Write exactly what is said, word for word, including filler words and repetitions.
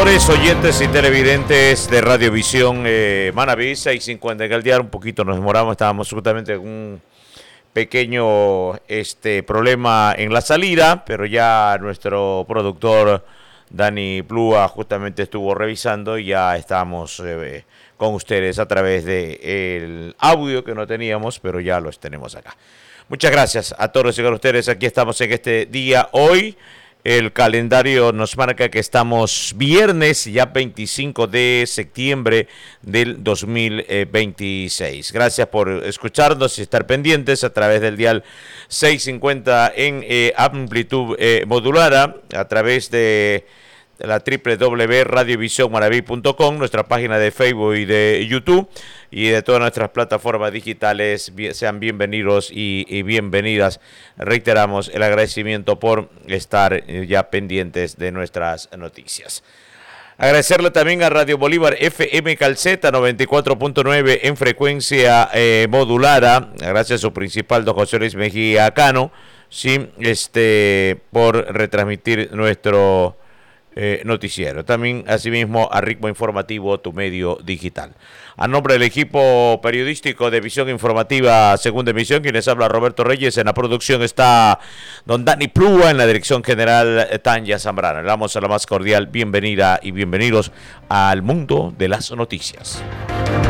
Espectadores, oyentes y televidentes de Radiovisión eh, Manabí, seis cincuenta en el día, un poquito nos demoramos, estábamos justamente con un pequeño este, problema en la salida, pero ya nuestro productor Dani Plúa justamente estuvo revisando y ya estamos eh, con ustedes a través del audio que no teníamos, pero ya los tenemos acá. Muchas gracias a todos y a ustedes, aquí estamos en este día hoy. El calendario nos marca que estamos viernes, ya veinticinco de septiembre del dos mil veintiséis. Gracias por escucharnos y estar pendientes a través del dial seiscientos cincuenta en eh, amplitud eh, modulada, a través de la doble u doble u doble u punto radiovisión manaví punto com, nuestra página de Facebook y de YouTube, y de todas nuestras plataformas digitales. Sean bienvenidos y, y bienvenidas. Reiteramos el agradecimiento por estar ya pendientes de nuestras noticias. Agradecerle también a Radio Bolívar F M Calceta noventa y cuatro punto nueve en frecuencia eh, modulada. Gracias a su principal, don José Luis Mejía Cano, sí, este, por retransmitir nuestro Eh, noticiero. También, asimismo, a Ritmo Informativo, tu medio digital. A nombre del equipo periodístico de Visión Informativa, segunda emisión, quienes habla Roberto Reyes. En la producción está don Dani Plúa, en la dirección general Tanya Zambrano. Le damos a la más cordial bienvenida y bienvenidos al mundo de las noticias.